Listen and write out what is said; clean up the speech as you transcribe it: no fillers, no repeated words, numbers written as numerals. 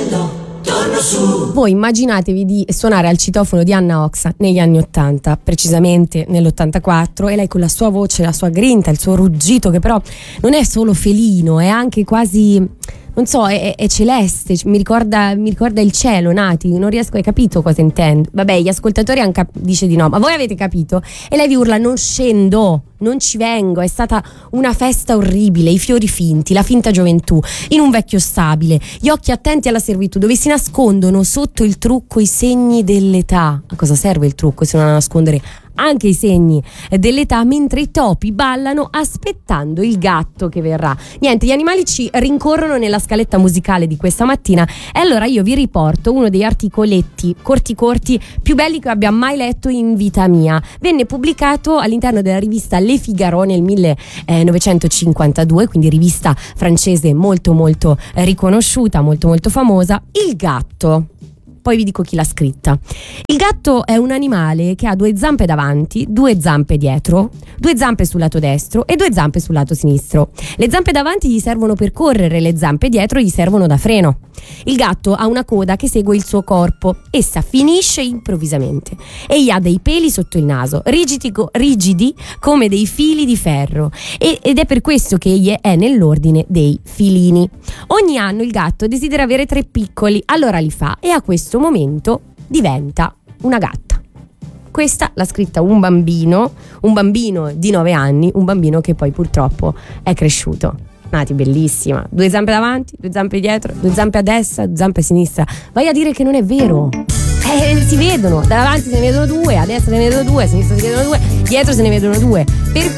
Voi immaginatevi di suonare al citofono di Anna Oxa negli anni 80, precisamente nell'84, e lei con la sua voce, la sua grinta, il suo ruggito, che però non è solo felino, è anche quasi, non so, è celeste, mi ricorda il cielo, Nati, non riesco, hai capito cosa intendo? Vabbè, gli ascoltatori dice di no, ma voi avete capito? E lei vi urla: non scendo, non ci vengo, è stata una festa orribile, i fiori finti, la finta gioventù, in un vecchio stabile, gli occhi attenti alla servitù, dove si nascondono sotto il trucco i segni dell'età. A cosa serve il trucco se non a nascondere anche i segni dell'età, mentre i topi ballano aspettando il gatto che verrà? Niente, gli animali ci rincorrono nella scaletta musicale di questa mattina, e allora io vi riporto uno degli articoletti corti più belli che abbia mai letto in vita mia. Venne pubblicato all'interno della rivista Le Figaro nel 1952, quindi rivista francese molto molto riconosciuta, molto molto famosa. Il gatto. Poi vi dico chi l'ha scritta. Il gatto è un animale che ha 2 zampe davanti, 2 zampe dietro, 2 zampe sul lato destro e 2 zampe sul lato sinistro. Le zampe davanti gli servono per correre, le zampe dietro gli servono da freno. Il gatto ha una coda che segue il suo corpo. Essa finisce improvvisamente. Egli ha dei peli sotto il naso, rigidi come dei fili di ferro, ed è per questo che egli è nell'ordine dei filini. Ogni anno il gatto desidera avere 3 piccoli, allora li fa, e a questo momento diventa una gatta. Questa l'ha scritta un bambino di 9 anni, un bambino che poi purtroppo è cresciuto. Nati, bellissima, 2 zampe davanti, 2 zampe dietro, 2 zampe a destra, 2 zampe a sinistra. Vai a dire che non è vero. Si vedono, da davanti se ne vedono 2, a destra se ne vedono 2, a sinistra se ne vedono 2, dietro se ne vedono 2. Per